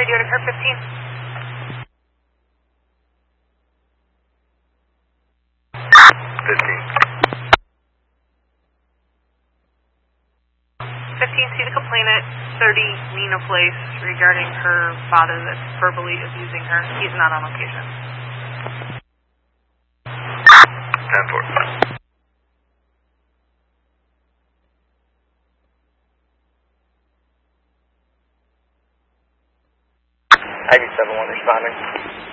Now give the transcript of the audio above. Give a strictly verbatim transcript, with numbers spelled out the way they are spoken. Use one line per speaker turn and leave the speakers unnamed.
radio to Kurt fifteen.
fifteen.
fifteen, see the complainant, thirty Nina Place, regarding her father that's verbally abusing her. He's not on location.
ten four. I V seven one responding.